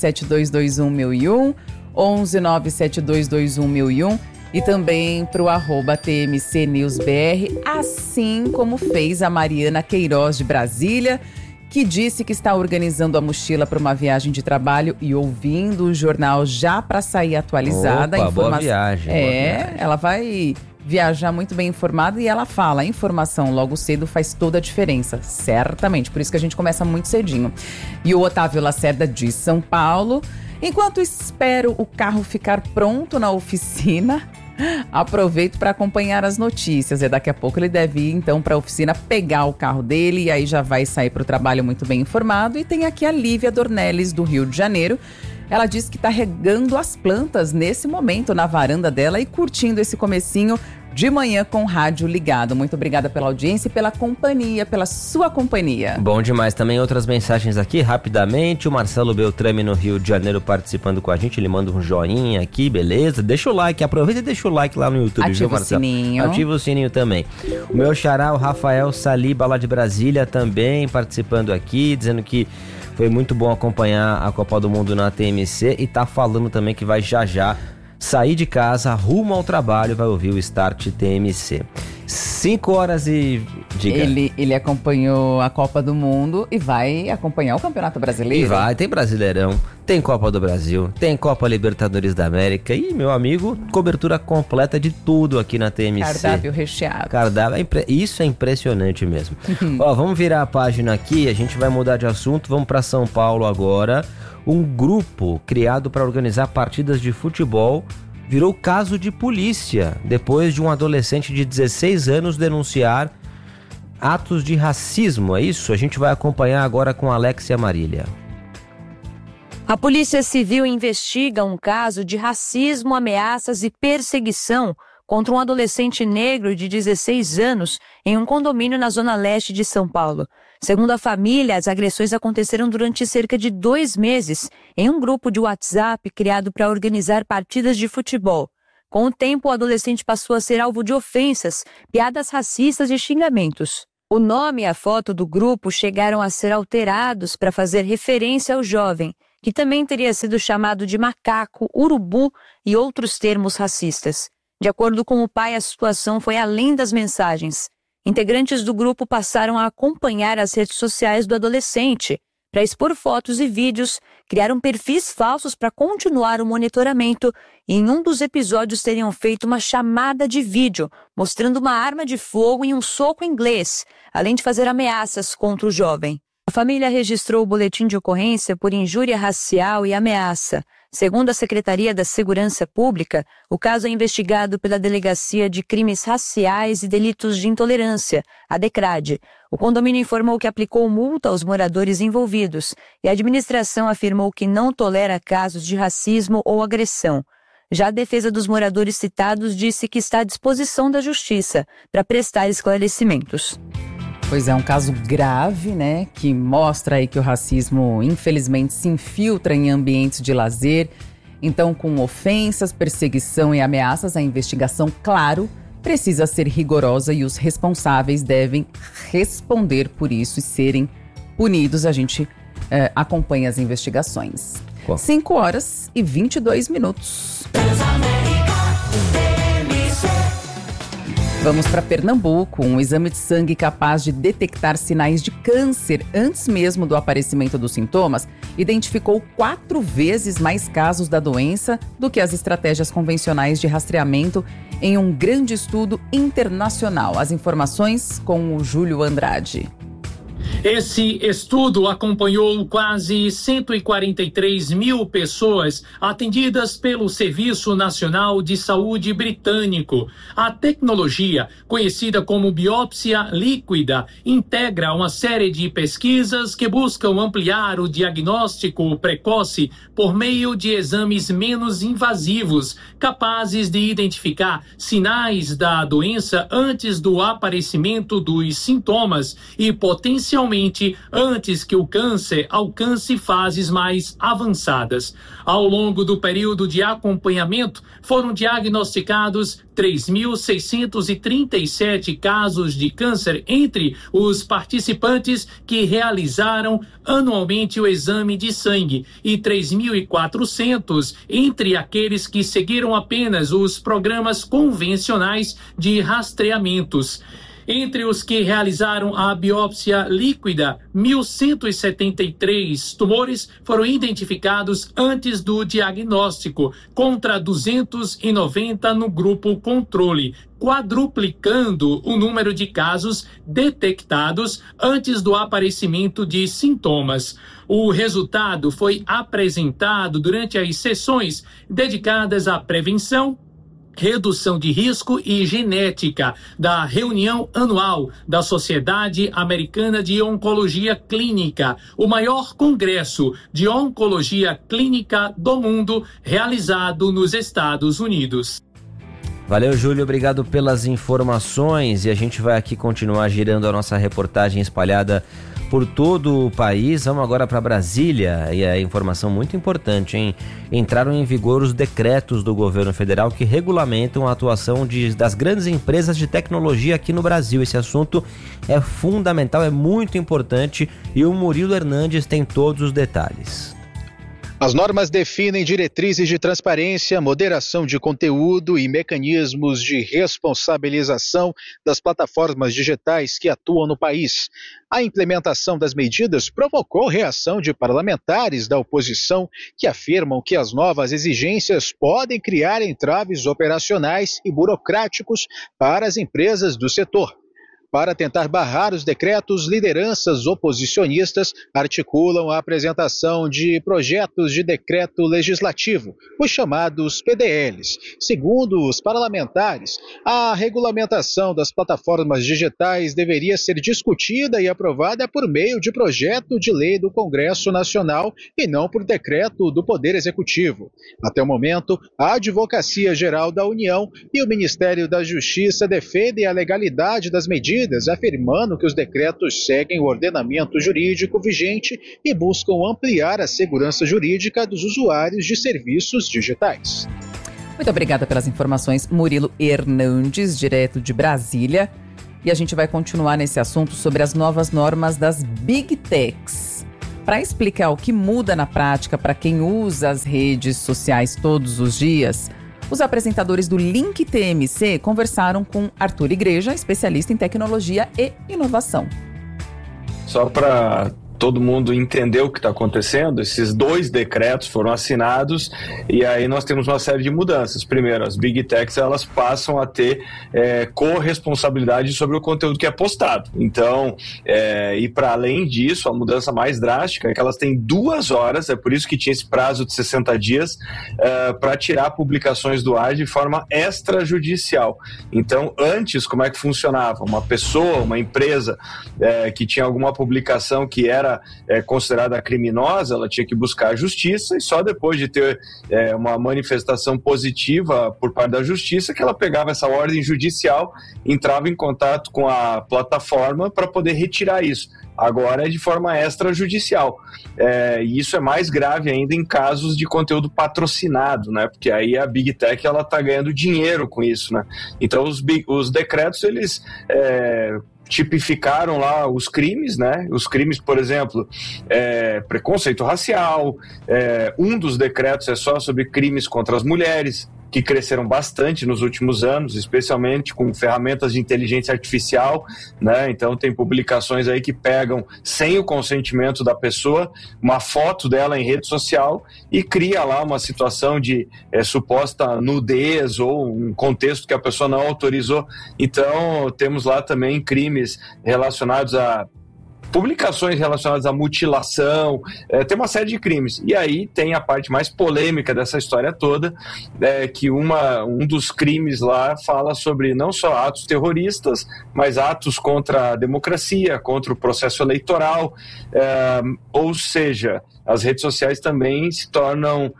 97221 1001, 11 97221 1001 e também para o @TMC News BR, assim como fez a Mariana Queiroz de Brasília, que disse que está organizando a mochila para uma viagem de trabalho e ouvindo o jornal já para sair atualizada. Opa, boa viagem. Boa viagem. Ela vai viajar muito bem informada e ela fala, a informação logo cedo faz toda a diferença, certamente, por isso que a gente começa muito cedinho. E o Otávio Lacerda de São Paulo: enquanto espero o carro ficar pronto na oficina, aproveito para acompanhar as notícias. E daqui a pouco ele deve ir então para a oficina pegar o carro dele e aí já vai sair para o trabalho muito bem informado. E tem aqui a Lívia Dornelles do Rio de Janeiro. Ela diz que está regando as plantas nesse momento na varanda dela e curtindo esse comecinho de manhã com o rádio ligado. Muito obrigada pela audiência e pela companhia, pela sua companhia. Bom demais. Também outras mensagens aqui, rapidamente. O Marcelo Beltrame no Rio de Janeiro participando com a gente. Ele manda um joinha aqui, beleza? Deixa o like, aproveita e deixa o like lá no YouTube. Ativa, viu, Marcelo? O sininho. Ativa o sininho também. O meu xará, o Rafael Saliba, lá de Brasília, também participando aqui, dizendo que foi muito bom acompanhar a Copa do Mundo na TMC e tá falando também que vai já sair de casa, rumo ao trabalho, vai ouvir o Start TMC. 5 horas e... Diga. Ele acompanhou a Copa do Mundo e vai acompanhar o Campeonato Brasileiro. E vai, tem Brasileirão, tem Copa do Brasil, tem Copa Libertadores da América e, meu amigo, cobertura completa de tudo aqui na TMC. Cardápio recheado. Isso é impressionante mesmo. Ó, vamos virar a página aqui, a gente vai mudar de assunto, vamos para São Paulo agora. Um grupo criado para organizar partidas de futebol virou caso de polícia, depois de um adolescente de 16 anos denunciar atos de racismo. É isso? A gente vai acompanhar agora com Alexia Marília. A Polícia Civil investiga um caso de racismo, ameaças e perseguição contra um adolescente negro de 16 anos em um condomínio na zona leste de São Paulo. Segundo a família, as agressões aconteceram durante cerca de 2 meses em um grupo de WhatsApp criado para organizar partidas de futebol. Com o tempo, o adolescente passou a ser alvo de ofensas, piadas racistas e xingamentos. O nome e a foto do grupo chegaram a ser alterados para fazer referência ao jovem, que também teria sido chamado de macaco, urubu e outros termos racistas. De acordo com o pai, a situação foi além das mensagens. Integrantes do grupo passaram a acompanhar as redes sociais do adolescente para expor fotos e vídeos, criaram perfis falsos para continuar o monitoramento e em um dos episódios teriam feito uma chamada de vídeo mostrando uma arma de fogo e um soco inglês, além de fazer ameaças contra o jovem. A família registrou o boletim de ocorrência por injúria racial e ameaça. Segundo a Secretaria da Segurança Pública, o caso é investigado pela Delegacia de Crimes Raciais e Delitos de Intolerância, a DECRAD. O condomínio informou que aplicou multa aos moradores envolvidos e a administração afirmou que não tolera casos de racismo ou agressão. Já a defesa dos moradores citados disse que está à disposição da Justiça para prestar esclarecimentos. Pois é, um caso grave, né, que mostra aí que o racismo, infelizmente, se infiltra em ambientes de lazer. Então, com ofensas, perseguição e ameaças, a investigação, claro, precisa ser rigorosa e os responsáveis devem responder por isso e serem punidos. A gente acompanha as investigações. 5 horas e 22 minutos. Vamos para Pernambuco. Um exame de sangue capaz de detectar sinais de câncer antes mesmo do aparecimento dos sintomas identificou 4 vezes mais casos da doença do que as estratégias convencionais de rastreamento em um grande estudo internacional. As informações com o Júlio Andrade. Esse estudo acompanhou quase 143 mil pessoas atendidas pelo Serviço Nacional de Saúde britânico. A tecnologia, conhecida como biópsia líquida, integra uma série de pesquisas que buscam ampliar o diagnóstico precoce por meio de exames menos invasivos, capazes de identificar sinais da doença antes do aparecimento dos sintomas e potencialmente antes que o câncer alcance fases mais avançadas. Ao longo do período de acompanhamento, foram diagnosticados 3.637 casos de câncer entre os participantes que realizaram anualmente o exame de sangue e 3.400 entre aqueles que seguiram apenas os programas convencionais de rastreamentos. Entre os que realizaram a biópsia líquida, 1.173 tumores foram identificados antes do diagnóstico, contra 290 no grupo controle, quadruplicando o número de casos detectados antes do aparecimento de sintomas. O resultado foi apresentado durante as sessões dedicadas à prevenção, redução de risco e genética da reunião anual da Sociedade Americana de Oncologia Clínica, o maior congresso de oncologia clínica do mundo realizado nos Estados Unidos. Valeu, Júlio, obrigado pelas informações e a gente vai aqui continuar girando a nossa reportagem espalhada por todo o país. Vamos agora para Brasília e a informação muito importante, hein? Entraram em vigor os decretos do governo federal que regulamentam a atuação das grandes empresas de tecnologia aqui no Brasil. Esse assunto é fundamental, é muito importante e o Murilo Hernandes tem todos os detalhes. As normas definem diretrizes de transparência, moderação de conteúdo e mecanismos de responsabilização das plataformas digitais que atuam no país. A implementação das medidas provocou reação de parlamentares da oposição que afirmam que as novas exigências podem criar entraves operacionais e burocráticos para as empresas do setor. Para tentar barrar os decretos, lideranças oposicionistas articulam a apresentação de projetos de decreto legislativo, os chamados PDLs. Segundo os parlamentares, a regulamentação das plataformas digitais deveria ser discutida e aprovada por meio de projeto de lei do Congresso Nacional e não por decreto do Poder Executivo. Até o momento, a Advocacia Geral da União e o Ministério da Justiça defendem a legalidade das medidas, afirmando que os decretos seguem o ordenamento jurídico vigente e buscam ampliar a segurança jurídica dos usuários de serviços digitais. Muito obrigada pelas informações, Murilo Hernandes, direto de Brasília. E a gente vai continuar nesse assunto sobre as novas normas das Big Techs. Para explicar o que muda na prática para quem usa as redes sociais todos os dias, os apresentadores do Link TMC conversaram com Arthur Igreja, especialista em tecnologia e inovação. Só para todo mundo entender o que está acontecendo, esses 2 decretos foram assinados e aí nós temos uma série de mudanças. Primeiro, as Big Techs elas passam a ter corresponsabilidade sobre o conteúdo que é postado. Então, e para além disso, a mudança mais drástica é que elas têm 2 horas, é por isso que tinha esse prazo de 60 dias, para tirar publicações do ar de forma extrajudicial. Então, antes, como é que funcionava? Uma pessoa, uma empresa que tinha alguma publicação que era considerada criminosa, ela tinha que buscar a justiça e só depois de ter uma manifestação positiva por parte da justiça que ela pegava essa ordem judicial, entrava em contato com a plataforma para poder retirar isso. Agora é de forma extrajudicial. E isso é mais grave ainda em casos de conteúdo patrocinado, né? Porque aí a Big Tech ela está ganhando dinheiro com isso, né? Então os decretos eles tipificaram lá os crimes, né? Os crimes, por exemplo, preconceito racial, um dos decretos é só sobre crimes contra as mulheres, que cresceram bastante nos últimos anos, especialmente com ferramentas de inteligência artificial, né? Então tem publicações aí que pegam, sem o consentimento da pessoa, uma foto dela em rede social e cria lá uma situação de suposta nudez ou um contexto que a pessoa não autorizou. Então temos lá também crimes relacionados a publicações relacionadas à mutilação, tem uma série de crimes. E aí tem a parte mais polêmica dessa história toda, que um dos crimes lá fala sobre não só atos terroristas, mas atos contra a democracia, contra o processo eleitoral, ou seja, as redes sociais também se tornam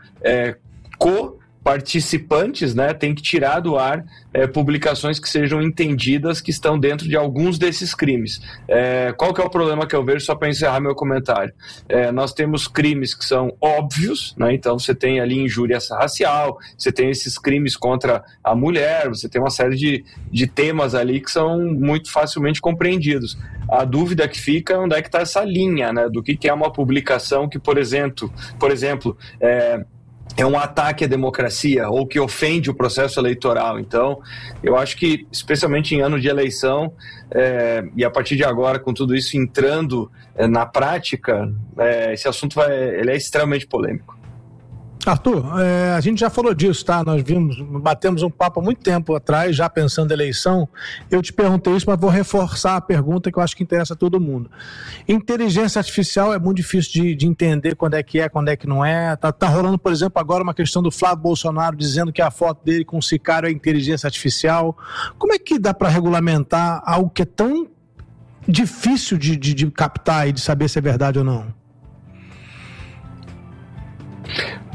participantes, né, tem que tirar do ar publicações que sejam entendidas que estão dentro de alguns desses crimes. Qual que é o problema que eu vejo, só para encerrar meu comentário? Nós temos crimes que são óbvios, né, então você tem ali injúria racial, você tem esses crimes contra a mulher, você tem uma série de temas ali que são muito facilmente compreendidos. A dúvida que fica é onde é que está essa linha, né, do que é uma publicação que, por exemplo, é um ataque à democracia ou que ofende o processo eleitoral. Então, eu acho que, especialmente em ano de eleição, e a partir de agora, com tudo isso entrando na prática, esse assunto ele é extremamente polêmico. Arthur, a gente já falou disso, tá? Nós batemos um papo há muito tempo atrás, já pensando em eleição. Eu te perguntei isso, mas vou reforçar a pergunta que eu acho que interessa a todo mundo. Inteligência artificial é muito difícil de entender quando é que não é. Tá rolando, por exemplo, agora uma questão do Flávio Bolsonaro dizendo que a foto dele com o Sicário é inteligência artificial. Como é que dá para regulamentar algo que é tão difícil de captar e de saber se é verdade ou não?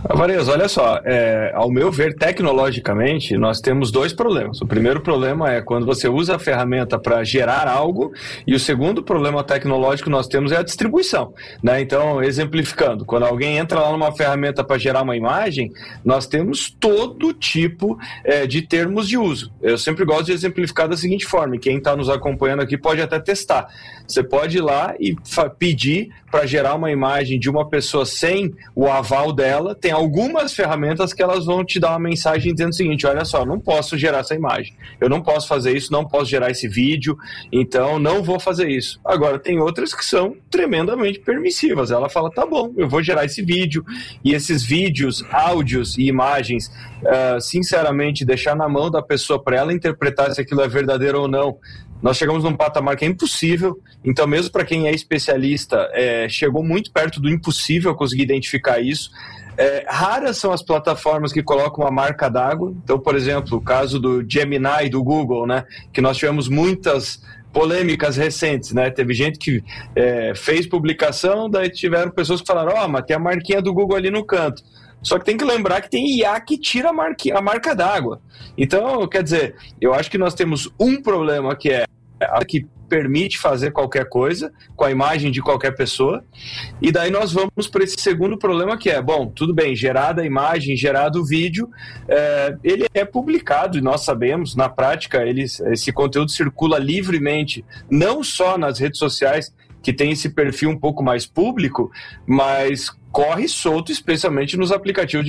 Vanessa, olha só, ao meu ver, tecnologicamente, nós temos dois problemas. O primeiro problema é quando você usa a ferramenta para gerar algo, e o segundo problema tecnológico que nós temos é a distribuição, né? Então, exemplificando, quando alguém entra lá numa ferramenta para gerar uma imagem, nós temos todo tipo de termos de uso. Eu sempre gosto de exemplificar da seguinte forma, e quem está nos acompanhando aqui pode até testar. Você pode ir lá e pedir para gerar uma imagem de uma pessoa sem o aval dela. Tem algumas ferramentas que elas vão te dar uma mensagem dizendo o seguinte: olha só, não posso gerar essa imagem, eu não posso fazer isso, não posso gerar esse vídeo, então não vou fazer isso. Agora, tem outras que são tremendamente permissivas. Ela fala, tá bom, eu vou gerar esse vídeo, e esses vídeos, áudios e imagens, sinceramente, deixar na mão da pessoa para ela interpretar se aquilo é verdadeiro ou não. Nós chegamos num patamar que é impossível, então mesmo para quem é especialista, chegou muito perto do impossível conseguir identificar isso. Raras são as plataformas que colocam uma marca d'água. Então, por exemplo, o caso do Gemini do Google, né, que nós tivemos muitas polêmicas recentes, né? Teve gente que fez publicação, daí tiveram pessoas que falaram, mas tem a marquinha do Google ali no canto. Só que tem que lembrar que tem IA que tira a marca d'água. Então, quer dizer, eu acho que nós temos um problema que é a que permite fazer qualquer coisa com a imagem de qualquer pessoa, e daí nós vamos para esse segundo problema que é, bom, tudo bem, gerada a imagem, gerado o vídeo, ele é publicado e nós sabemos, na prática, esse conteúdo circula livremente, não só nas redes sociais, que tem esse perfil um pouco mais público, mas corre solto, especialmente nos aplicativos